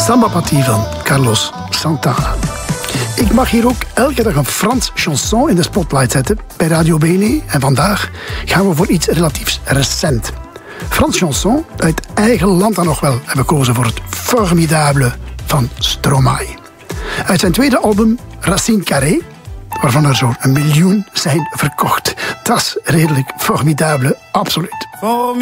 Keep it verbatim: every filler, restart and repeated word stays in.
Samba-patie van Carlos Santana. Ik mag hier ook elke dag een Frans chanson in de spotlight zetten bij Radio Bene. En vandaag gaan we voor iets relatief recent. Frans chanson uit eigen land dan nog wel hebben gekozen voor het Formidable van Stromae. Uit zijn tweede album Racine Carré, waarvan er zo'n miljoen zijn verkocht. Dat is redelijk formidable, absoluut.